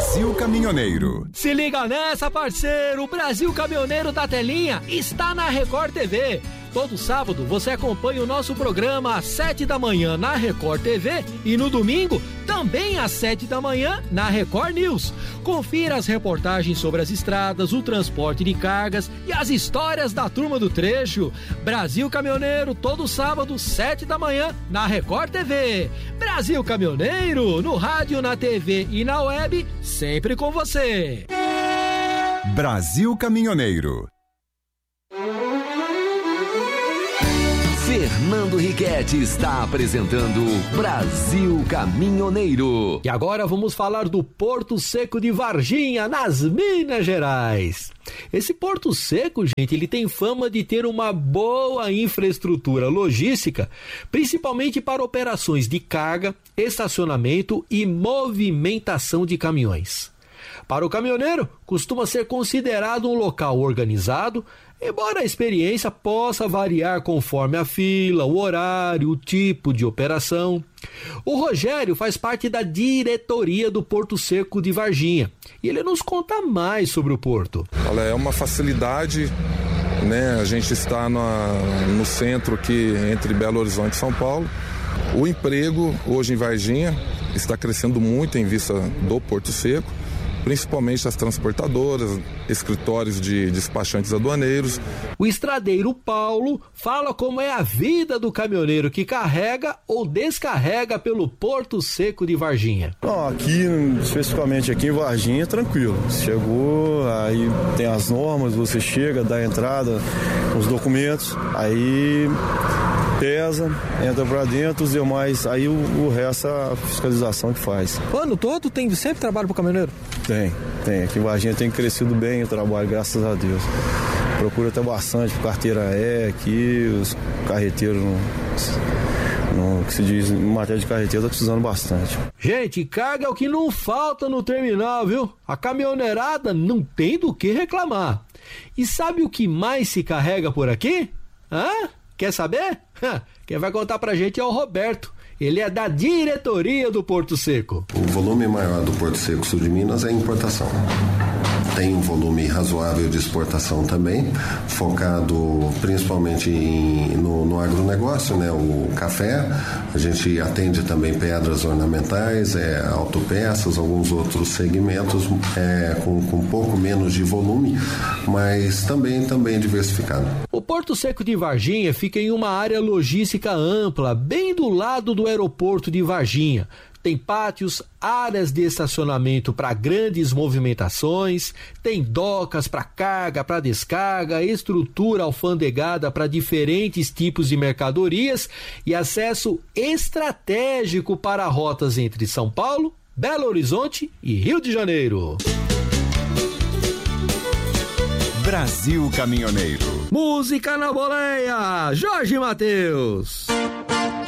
Brasil Caminhoneiro. Se liga nessa, parceiro! O Brasil Caminhoneiro da Telinha está na Record TV. Todo sábado você acompanha o nosso programa às 7 da manhã na Record TV e no domingo também às 7 da manhã na Record News. Confira as reportagens sobre as estradas, o transporte de cargas e as histórias da turma do trecho. Brasil Caminhoneiro, todo sábado, 7 da manhã na Record TV. Brasil Caminhoneiro, no rádio, na TV e na web, sempre com você. Brasil Caminhoneiro. Fernando Riquetti está apresentando Brasil Caminhoneiro. E agora vamos falar do Porto Seco de Varginha, nas Minas Gerais. Esse Porto Seco, gente, ele tem fama de ter uma boa infraestrutura logística, principalmente para operações de carga, estacionamento e movimentação de caminhões. Para o caminhoneiro, costuma ser considerado um local organizado, embora a experiência possa variar conforme a fila, o horário, o tipo de operação. O Rogério faz parte da diretoria do Porto Seco de Varginha e ele nos conta mais sobre o porto. Olha, é uma facilidade, né? A gente está no centro aqui entre Belo Horizonte e São Paulo. O emprego hoje em Varginha está crescendo muito em vista do Porto Seco, principalmente as transportadoras, escritórios de despachantes aduaneiros. O estradeiro Paulo fala como é a vida do caminhoneiro que carrega ou descarrega pelo Porto Seco de Varginha. Aqui, especificamente aqui em Varginha, é tranquilo. Chegou, aí tem as normas, você chega, dá a entrada, os documentos, aí pesa, entra pra dentro, os demais, aí o resto é a fiscalização que faz. O ano todo tem sempre trabalho pro caminhoneiro? Tem. Aqui em Varginha tem crescido bem o trabalho, graças a Deus. Procura ter bastante, carteira aqui, os carreteiros, no que se diz, em matéria de carreteiro, tá precisando bastante. Gente, carga é o que não falta no terminal, viu? A caminhoneirada não tem do que reclamar. E sabe o que mais se carrega por aqui? Quer saber? Quem vai contar pra gente é o Roberto. Ele é da diretoria do Porto Seco. O volume maior do Porto Seco Sul de Minas é importação. Tem um volume razoável de exportação também, focado principalmente no agronegócio, né? O café. A gente atende também pedras ornamentais, autopeças, alguns outros segmentos com um pouco menos de volume, mas também diversificado. O Porto Seco de Varginha fica em uma área logística ampla, bem do lado do aeroporto de Varginha. Tem pátios, áreas de estacionamento para grandes movimentações, tem docas para carga, para descarga, estrutura alfandegada para diferentes tipos de mercadorias e acesso estratégico para rotas entre São Paulo, Belo Horizonte e Rio de Janeiro. Brasil Caminhoneiro. Música na boleia, Jorge Mateus.